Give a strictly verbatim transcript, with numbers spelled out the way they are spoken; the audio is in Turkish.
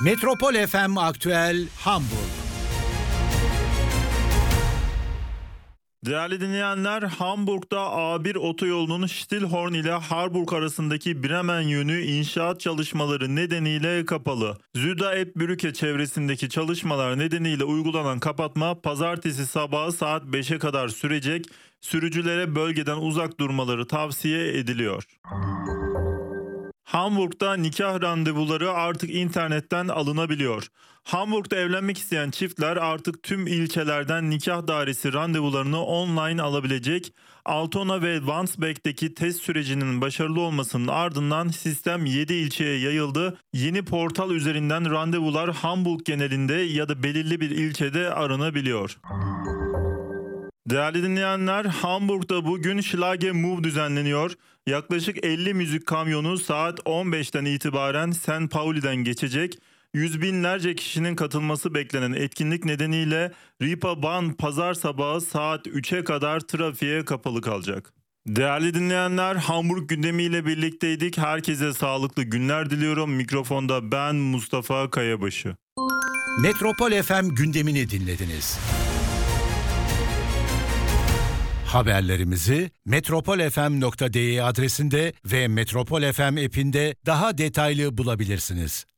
Metropol F M Aktüel Hamburg. Değerli dinleyenler, Hamburg'da A bir otoyolunun Stillhorn ile Harburg arasındaki Bremen yönü inşaat çalışmaları nedeniyle kapalı. Süda-Eppbrücke çevresindeki çalışmalar nedeniyle uygulanan kapatma pazartesi sabahı saat beşe kadar sürecek. Sürücülere bölgeden uzak durmaları tavsiye ediliyor. Hamburg'da nikah randevuları artık internetten alınabiliyor. Hamburg'da evlenmek isteyen çiftler artık tüm ilçelerden nikah dairesi randevularını online alabilecek. Altona ve Wandsbek'teki test sürecinin başarılı olmasının ardından sistem yedi ilçeye yayıldı. Yeni portal üzerinden randevular Hamburg genelinde ya da belirli bir ilçede aranabiliyor. Değerli dinleyenler, Hamburg'da bugün Schlage Move düzenleniyor. Yaklaşık elli müzik kamyonu saat on beşten itibaren Saint Pauli'den geçecek. Yüz binlerce kişinin katılması beklenen etkinlik nedeniyle Reeperbahn pazar sabahı saat üçe kadar trafiğe kapalı kalacak. Değerli dinleyenler, Hamburg gündemiyle birlikteydik. Herkese sağlıklı günler diliyorum. Mikrofonda ben Mustafa Kayabaşı. Metropol F M gündemini dinlediniz. Haberlerimizi metropol f m nokta d e adresinde ve Metropol F M app'inde daha detaylı bulabilirsiniz.